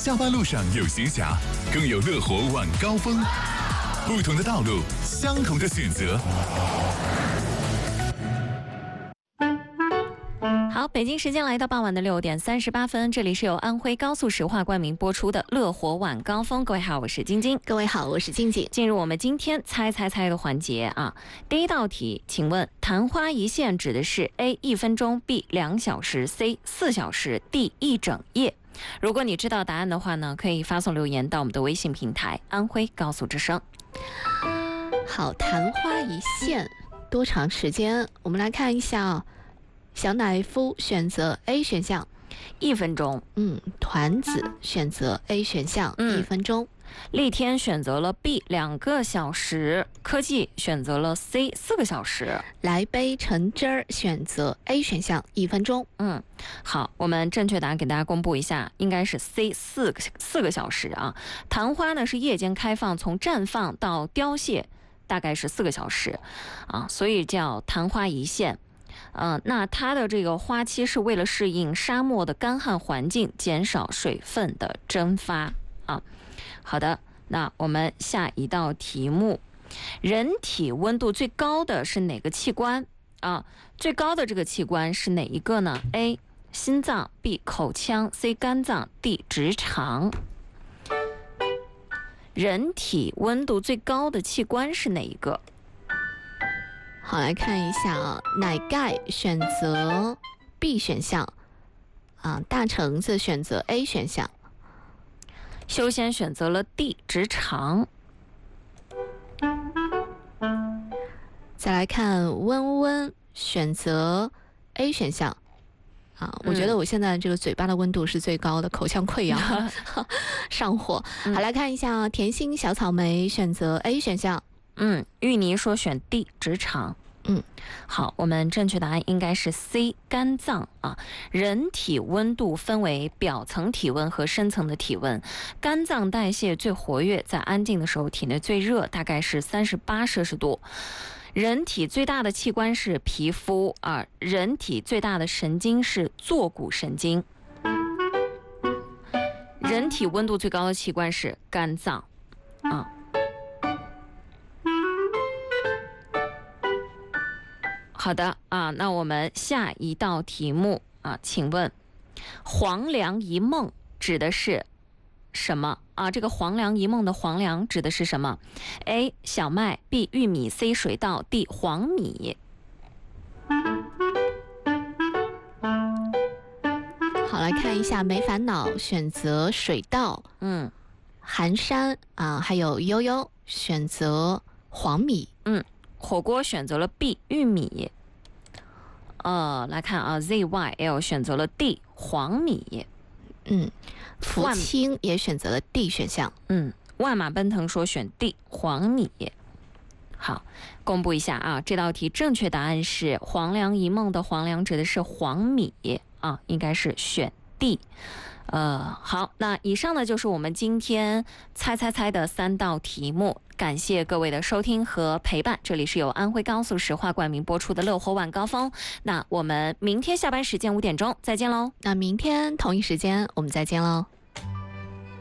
下班路上有闲暇，更有乐活晚高峰。不同的道路，相同的选择。 好，北京时间来到傍晚的6点38分，这里是由安徽高速石化冠名播出的乐活晚高峰。各位好，我是晶晶。 各位好，我是静静。 进入我们今天猜的环节啊。第一道题，请问昙花一现指的是 A 1分钟 B 2小时 C 4小时 D 1整夜。如果你知道答案的话呢，可以发送留言到我们的微信平台安徽高速之声。 好，昙花一现多长时间？我们来看一下啊。小乃夫选择 A 选项 ，1分钟。 团子选择 A 选项，1分钟。 力天选择了 B 2个小时，科技选择了 C 4个小时。 来杯橙汁儿选择 A 选项，1分钟。 好，我们正确答案给大家公布一下，应该是 C 4个小时啊。昙花呢是夜间开放，从绽放到凋谢大概是4个小时啊，所以叫昙花一现。那它的这个花期是为了适应沙漠的干旱环境，减少水分的蒸发啊。好的，那我们下一道题目，人体温度最高的是哪个器官啊？最高的这个器官是哪一个呢 ？A 心脏 B 口腔 C 肝脏 D 直肠。人体温度最高的器官是哪一个？ 好，来看一下啊，奶盖选择 B 选项，大橙子选择 A 选项， 修仙选择了 D 直肠。 再来看温温选择 A 选项。我觉得我现在这个嘴巴的温度是最高的，口腔溃疡上火。好，来看一下甜心小草莓选择 A 选项。 芋泥说选 D 直肠。好，我们正确答案应该是 C 肝脏啊。人体温度分为表层体温和深层的体温，肝脏代谢最活跃，在安静的时候体内最热，大概是38摄氏度。人体最大的器官是皮肤啊，人体最大的神经是坐骨神经。人体温度最高的器官是肝脏啊。好的啊，那我们下一道题目啊，请问黄粱一梦指的是什么啊？这个黄粱一梦的黄粱指的是什么 ？A 小麦 B 玉米 C 水稻 D 黄米。 好，来看一下没烦恼选择水稻，寒山还有悠悠选择黄米， 火锅选择了 B 玉米。来看啊 ZYL 选择了 D 黄米。 福清也选择了 D 选项。 万马奔腾说选 D 黄米。好，公布一下啊，这道题正确答案是黄粱一梦的黄粱指的是黄米啊，应该是选 D。好，那以上呢就是我们今天猜的3道题目，感谢各位的收听和陪伴。这里是由安徽高速石化冠名播出的乐活晚高峰，那我们明天下班时间5点钟再见喽。 那明天同一时间我们再见喽。